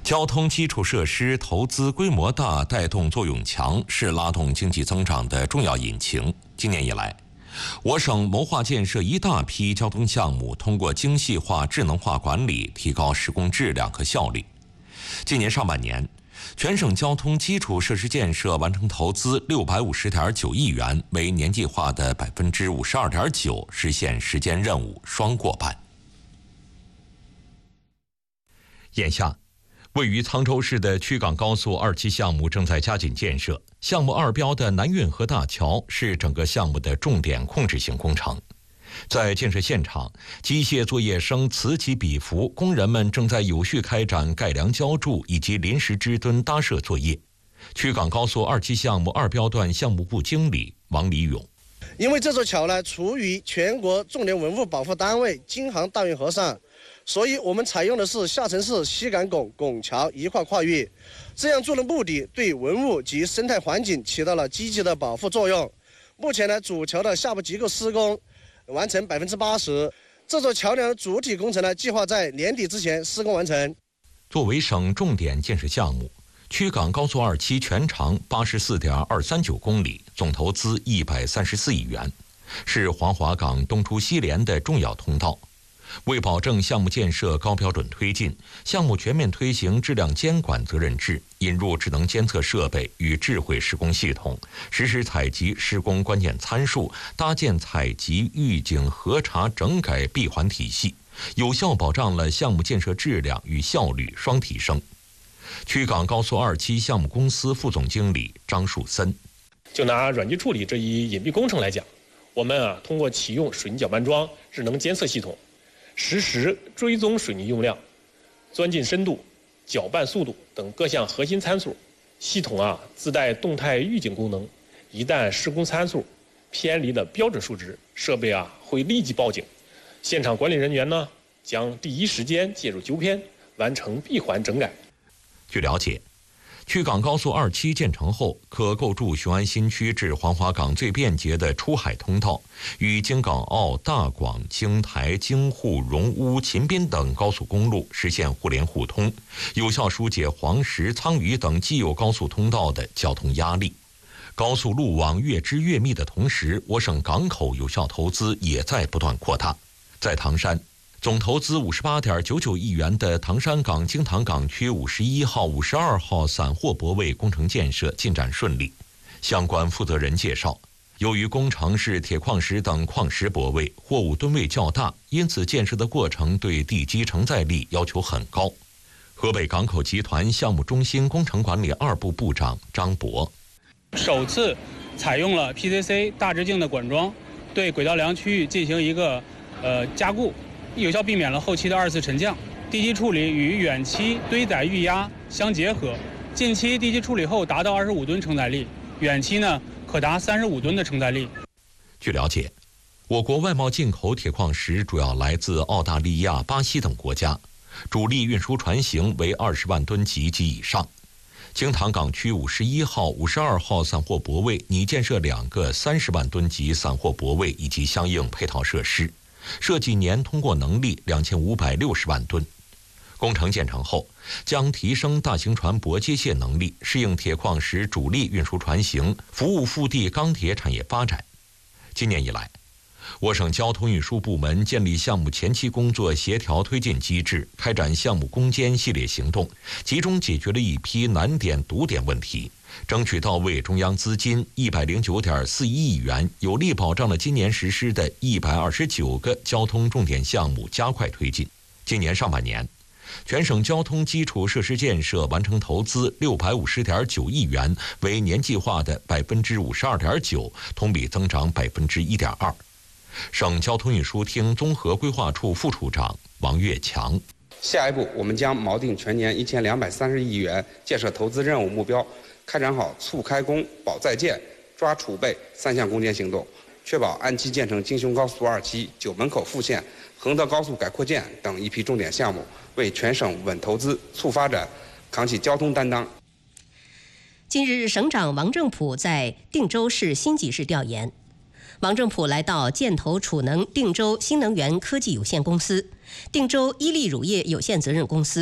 交通基础设施投资规模大、带动作用强，是拉动经济增长的重要引擎。今年以来，我省谋划建设一大批交通项目，通过精细化、智能化管理，提高施工质量和效率。今年上半年，全省交通基础设施建设完成投资650.9亿元，为年计划的52.9%，实现时间任务双过半。眼下，位于沧州市的曲港高速2期项目正在加紧建设，项目2标的南运河大桥是整个项目的重点控制性工程。在建设现场，机械作业声此起彼伏，工人们正在有序开展盖梁浇筑以及临时支墩搭设作业。曲港高速2期项目2标段项目部经理王礼勇： 因为这座桥呢处于全国重点文物保护单位京杭大运河上，所以我们采用的是下沉式西港拱桥一块跨越，这样做的目的对文物及生态环境起到了积极的保护作用。目前呢，主桥的下部结构施工完成80%，这座桥梁的主体工程呢，计划在年底之前施工完成。 作为省重点建设项目，曲港高速2期全长84.239公里，总投资134亿元，是黄骅港东出西连的重要通道。为保证项目建设高标准推进，项目全面推行质量监管责任制，引入智能监测设备与智慧施工系统，实施采集施工关键参数，搭建采集、预警、核查、整改闭环体系，有效保障了项目建设质量与效率双提升。曲港高速2期项目公司副总经理张树森： 就拿软基处理这一隐蔽工程来讲，我们通过启用水泥搅拌桩智能监测系统，实时追踪水泥用量、钻进深度、搅拌速度等各项核心参数。系统自带动态预警功能，一旦施工参数偏离了标准数值，设备会立即报警。现场管理人员呢将第一时间介入纠偏，完成闭环整改。 据了解，曲港高速2期建成后，可构筑雄安新区至黄骅港最便捷的出海通道，与京港澳、大广、京台、京沪、荣乌、秦滨等高速公路实现互联互通，有效疏解黄石、沧渝等既有高速通道的交通压力。高速路网越织越密的同时，我省港口有效投资也在不断扩大。在唐山，总投资58.99亿元的唐山港京塘港区51号、52号散货泊位工程建设进展顺利。相关负责人介绍，由于工程是铁矿石等矿石泊位，货物吨位较大，因此建设的过程对地基承载力要求很高。河北港口集团项目中心工程管理2部部长张博： 首次采用了 PCC 大直径的管桩，对轨道梁区域进行一个加固，有效避免了后期的2次沉降。地基处理与远期堆载预压相结合，近期地基处理后达到25吨承载力，远期呢可达35吨的承载力。 据了解，我国外贸进口铁矿石主要来自澳大利亚、巴西等国家，主力运输船型为20万吨级及以上。京塘港区51号、52号散货泊位拟建设2个30万吨级散货泊位以及相应配套设施，设计年通过能力2560万吨。工程建成后，将提升大型船舶接卸能力，适应铁矿石主力运输船型，服务腹地钢铁产业发展。今年以来，我省交通运输部门建立项目前期工作协调推进机制，开展项目攻坚系列行动，集中解决了一批难点堵点问题，争取到位中央资金109.41亿元，有力保障了今年实施的129个交通重点项目加快推进。今年上半年，全省交通基础设施建设完成投资650.9亿元，为年计划的52.9%，同比增长1.2%。省交通运输厅综合规划处副处长王跃强： 下一步，我们将锚定全年1230亿元建设投资任务目标，开展好促开工、保在建、抓储备3项攻坚行动，确保按期建成京雄高速2期、九门口复线、衡德高速改扩建等一批重点项目，为全省稳投资、促发展扛起交通担当。 近日，省长王正普在定州市新集市调研。王正普来到建投储能定州新能源科技有限公司、定州伊利乳业有限责任公司。